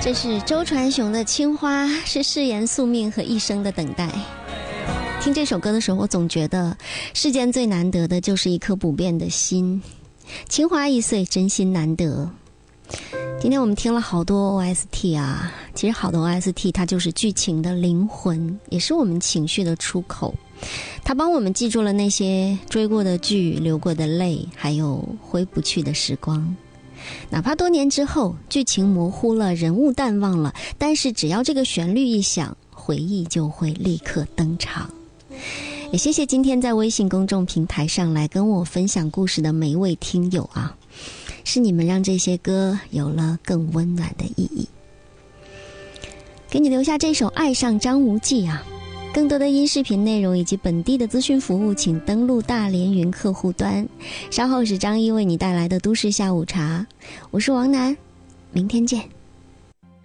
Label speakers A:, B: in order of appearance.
A: 这是周传雄的《青花》，是誓言宿命和一生的等待。听这首歌的时候，我总觉得世间最难得的就是一颗不变的心，青花易碎，真心难得。今天我们听了好多 OST 啊，其实好的 OST 它就是剧情的灵魂，也是我们情绪的出口。它帮我们记住了那些追过的剧、流过的泪，还有回不去的时光。哪怕多年之后剧情模糊了，人物淡忘了，但是只要这个旋律一响，回忆就会立刻登场。也谢谢今天在微信公众平台上来跟我分享故事的每一位听友啊，是你们让这些歌有了更温暖的意义。给你留下这首《爱上张无忌》啊。更多的音视频内容以及本地的资讯服务，请登录大连云客户端。稍后是张一为你带来的都市下午茶，我是王楠，明天见。